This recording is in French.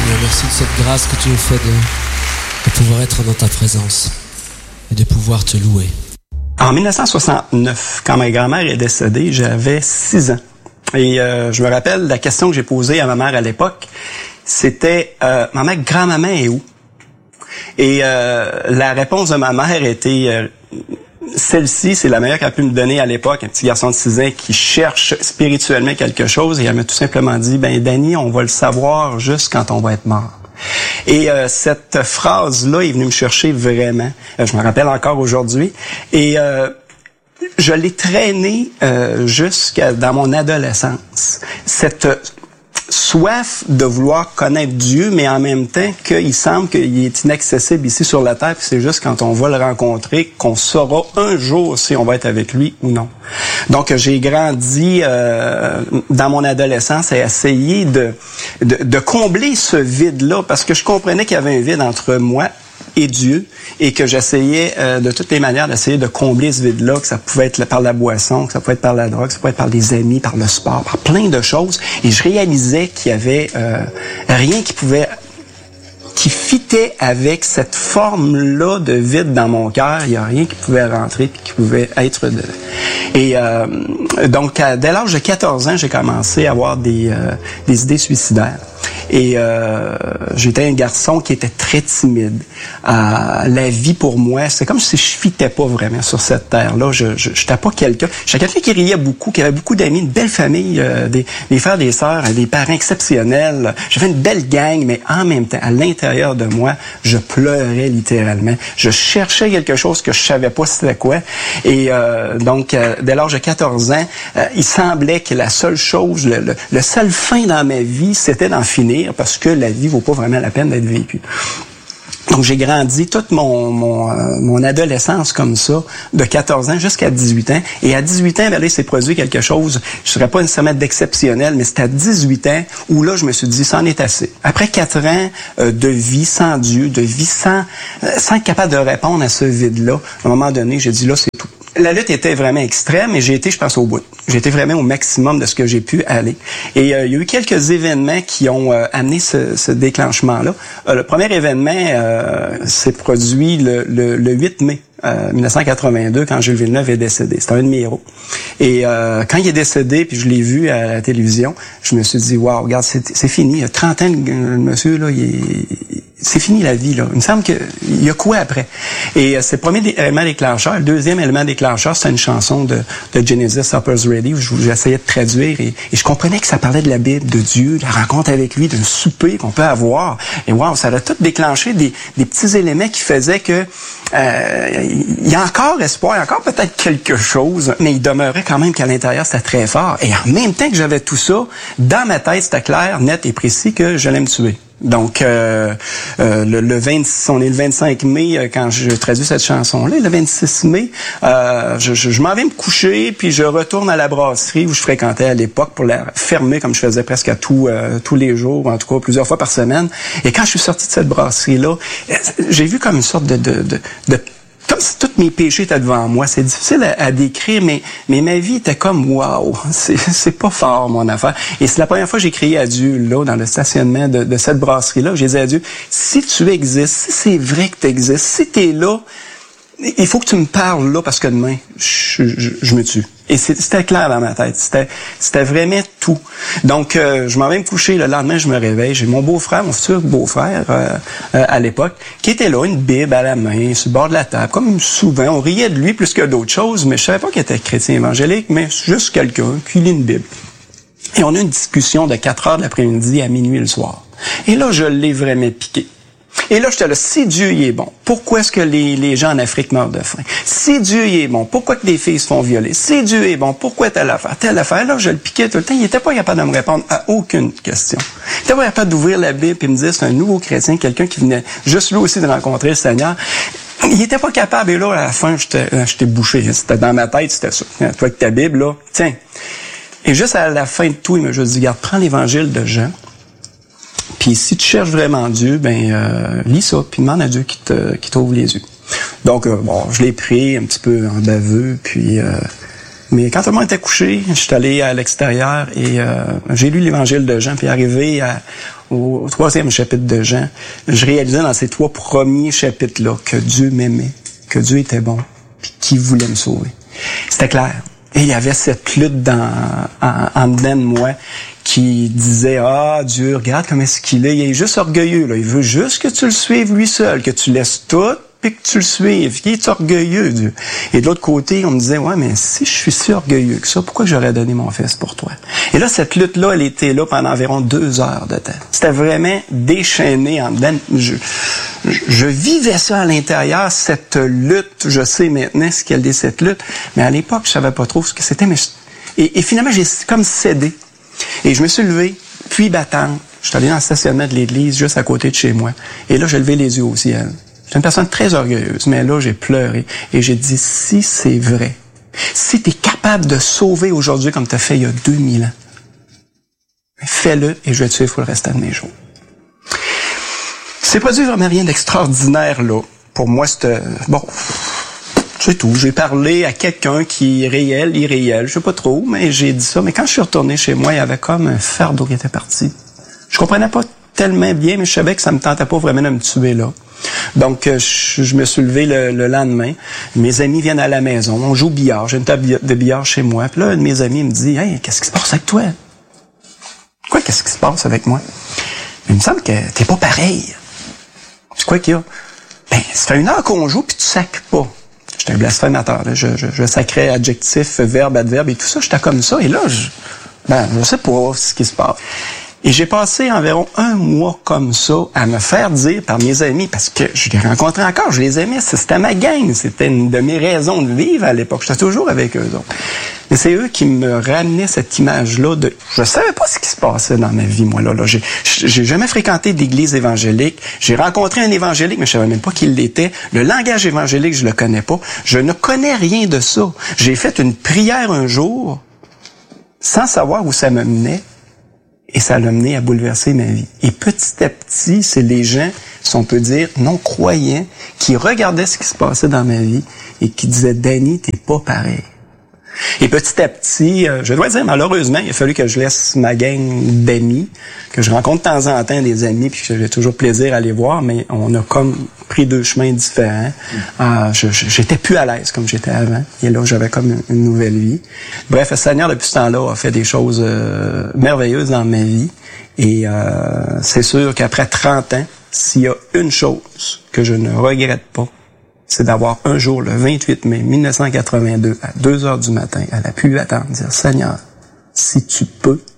Seigneur, merci de cette grâce que tu nous fais de pouvoir être dans ta présence et de pouvoir te louer. En 1969, quand ma grand-mère est décédée, j'avais 6 ans. Et je me rappelle la question que j'ai posée à ma mère à l'époque, c'était « Maman, grand-maman est où? » Et la réponse de ma mère était celle-ci, c'est la meilleure qu'elle a pu me donner à l'époque, un petit garçon de 6 ans qui cherche spirituellement quelque chose, et elle m'a tout simplement dit « Ben Danny, on va le savoir juste quand on va être mort. » Et cette phrase-là est venue me chercher vraiment. Je me rappelle encore aujourd'hui. Et je l'ai traînée jusqu'à dans mon adolescence. Cette soif de vouloir connaître Dieu, mais en même temps qu'il semble qu'il est inaccessible ici sur la terre, puis c'est juste quand on va le rencontrer qu'on saura un jour si on va être avec lui ou non. Donc j'ai grandi dans mon adolescence à essayer de combler ce vide-là, parce que je comprenais qu'il y avait un vide entre moi et Dieu, et que j'essayais de toutes les manières d'essayer de combler ce vide-là, que ça pouvait être par la boisson, que ça pouvait être par la drogue, que ça pouvait être par des amis, par le sport, par plein de choses. Et je réalisais qu'il y avait rien qui fitait avec cette forme-là de vide dans mon cœur. Il n'y a rien qui pouvait rentrer et qui pouvait être de... Et donc, dès l'âge de 14 ans, j'ai commencé à avoir des idées suicidaires. Et j'étais un garçon qui était très timide. La vie pour moi, c'est comme si je fitais pas vraiment sur cette terre-là. Je n'étais pas quelqu'un. J'étais quelqu'un qui riait beaucoup, qui avait beaucoup d'amis, une belle famille, des frères, des sœurs, des parents exceptionnels. J'avais une belle gang, mais en même temps, à l'intérieur de moi, je pleurais littéralement. Je cherchais quelque chose que je savais pas c'était quoi. Et donc, dès l'âge de 14 ans, il semblait que la seule chose, le seul fin dans ma vie, c'était d'en finir, parce que la vie vaut pas vraiment la peine d'être vécue. Donc, j'ai grandi toute mon adolescence comme ça, de 14 ans jusqu'à 18 ans. Et à 18 ans, ben là, il s'est produit quelque chose, je ne serais pas nécessairement d'exceptionnel, mais c'était à 18 ans où là, je me suis dit, c'en est assez. Après 4 ans de vie sans Dieu, de vie sans être capable de répondre à ce vide-là, à un moment donné, j'ai dit, là, c'est tout. La lutte était vraiment extrême et j'ai été, je pense, au bout. J'ai été vraiment au maximum de ce que j'ai pu aller. Et il y a eu quelques événements qui ont amené ce déclenchement-là. Le premier événement s'est produit le 8 mai 1982, quand Jules Villeneuve est décédé. C'était un de mes héros. Et quand il est décédé, puis je l'ai vu à la télévision, je me suis dit, wow, regarde, c'est fini. Il y a 30 ans, le monsieur, là, c'est fini la vie, là. Il me semble qu'il y a quoi après? Et c'est le premier élément déclencheur. Le deuxième élément déclencheur, c'était une chanson de Genesis, Upper's Ready, où j'essayais de traduire, et je comprenais que ça parlait de la Bible, de Dieu, de la rencontre avec lui, d'un souper qu'on peut avoir. Et wow, ça a tout déclenché des petits éléments qui faisaient que il y a encore espoir, il y a encore peut-être quelque chose, mais il demeurait quand même qu'à l'intérieur, c'était très fort. Et en même temps que j'avais tout ça, dans ma tête, c'était clair, net et précis que j'allais me tuer. Donc, on est le 25 mai quand je traduis cette chanson-là. Le 26 mai, je m'en vais me coucher, puis je retourne à la brasserie où je fréquentais à l'époque pour la fermer, comme je faisais presque à tous les jours, en tout cas plusieurs fois par semaine. Et quand je suis sorti de cette brasserie-là, j'ai vu comme une sorte de comme si tous mes péchés étaient devant moi. C'est difficile à décrire, mais ma vie était comme wow, c'est pas fort mon affaire. Et c'est la première fois que j'ai crié à Dieu là dans le stationnement de cette brasserie-là. J'ai dit à Dieu, si tu existes, si c'est vrai que tu existes, si tu es là, il faut que tu me parles là parce que demain je me tue. Et c'était clair dans ma tête. C'était vraiment tout. Donc, je m'en vais me coucher. Le lendemain, je me réveille. J'ai mon beau-frère, mon futur beau-frère à l'époque, qui était là, une Bible à la main, sur le bord de la table. Comme souvent, on riait de lui plus que d'autres choses, mais je savais pas qu'il était chrétien évangélique, mais juste quelqu'un qui lit une Bible. Et on a une discussion de 4 heures de l'après-midi à minuit le soir. Et là, je l'ai vraiment piqué. Et là, j'étais là, si Dieu y est bon, pourquoi est-ce que les gens en Afrique meurent de faim? Si Dieu y est bon, pourquoi que des filles se font violer? Si Dieu est bon, pourquoi telle affaire? Telle affaire? Là, je le piquais tout le temps. Il n'était pas capable de me répondre à aucune question. Il n'était pas capable d'ouvrir la Bible et me dire, c'est un nouveau chrétien, quelqu'un qui venait juste lui aussi de rencontrer le Seigneur. Il n'était pas capable. Et là, à la fin, j'étais bouché. C'était dans ma tête, c'était ça. Toi, avec ta Bible, là, tiens. Et juste à la fin de tout, il m'a juste dit, regarde, prends l'évangile de Jean. Puis si tu cherches vraiment Dieu, lis ça, puis demande à Dieu qui t'ouvre les yeux. Donc, je l'ai pris un petit peu en baveux, puis Mais quand tout le monde était couché, je suis allé à l'extérieur et j'ai lu l'Évangile de Jean, puis arrivé au 3e chapitre de Jean, je réalisais dans ces 3 premiers chapitres-là que Dieu m'aimait, que Dieu était bon, puis qu'il voulait me sauver. C'était clair. Et il y avait cette lutte en dedans de moi qui disait, ah, Dieu, regarde comment est-ce qu'il est. Il est juste orgueilleux, là. Il veut juste que tu le suives lui seul, que tu laisses tout, puis que tu le suives. Il est orgueilleux, Dieu. Et de l'autre côté, on me disait, ouais, mais si je suis si orgueilleux que ça, pourquoi j'aurais donné mon fils pour toi? Et là, cette lutte-là, elle était là pendant environ 2 heures de temps. C'était vraiment déchaîné en dedans. Je vivais ça à l'intérieur, cette lutte. Je sais maintenant ce qu'elle est, cette lutte. Mais à l'époque, je savais pas trop ce que c'était. Mais et finalement, j'ai comme cédé. Et je me suis levé, puis battant. Je suis allé dans le stationnement de l'église, juste à côté de chez moi. Et là, j'ai levé les yeux au ciel. J'étais une personne très orgueilleuse, mais là, j'ai pleuré. Et j'ai dit, si c'est vrai, si tu es capable de sauver aujourd'hui comme tu as fait il y a 2000 ans, fais-le et je vais te suivre pour le restant de mes jours. C'est pas dit vraiment rien d'extraordinaire, là. Pour moi, c'était... Bon, c'est tout. J'ai parlé à quelqu'un qui est réel, irréel, je sais pas trop, mais j'ai dit ça. Mais quand je suis retourné chez moi, il y avait comme un fardeau qui était parti. Je comprenais pas tellement bien, mais je savais que ça me tentait pas vraiment de me tuer là. Donc, je me suis levé le lendemain. Mes amis viennent à la maison. On joue au billard. J'ai une table de billard chez moi. Puis là, un de mes amis me dit, « Hey, qu'est-ce qui se passe avec toi? » Quoi, qu'est-ce qui se passe avec moi? Il me semble que t'es pas pareil. C'est quoi qu'il y a? Ben, ça fait 1 heure qu'on joue puis tu sacres pas. J'étais un blasphémateur. Là. Je sacrais adjectif, verbe, adverbe et tout ça. J'étais comme ça. Et là, je sais pas ce qui se passe. Et j'ai passé environ 1 mois comme ça à me faire dire par mes amis, parce que je les rencontrais encore, je les aimais, c'était ma gang, c'était une de mes raisons de vivre à l'époque. J'étais toujours avec eux autres. Et c'est eux qui me ramenaient cette image-là de... Je savais pas ce qui se passait dans ma vie, moi, là. J'ai jamais fréquenté d'église évangélique. J'ai rencontré un évangélique, mais je savais même pas qui l'était. Le langage évangélique, je le connais pas. Je ne connais rien de ça. J'ai fait une prière un jour, sans savoir où ça me menait. Et ça l'a mené à bouleverser ma vie. Et petit à petit, c'est les gens, si on peut dire, non-croyants, qui regardaient ce qui se passait dans ma vie et qui disaient, « Danny, t'es pas pareil. » Et petit à petit, je dois dire, malheureusement, il a fallu que je laisse ma gang d'amis, que je rencontre de temps en temps des amis, puis que j'ai toujours plaisir à les voir, mais on a comme pris 2 chemins différents. J'étais plus à l'aise comme j'étais avant. Et là, j'avais comme une nouvelle vie. Bref, le Seigneur, depuis ce temps-là, a fait des choses merveilleuses dans ma vie. Et c'est sûr qu'après 30 ans, s'il y a une chose que je ne regrette pas, c'est d'avoir un jour, le 28 mai 1982, à 2 heures du matin, à la pluie battante, dire, Seigneur, si tu peux,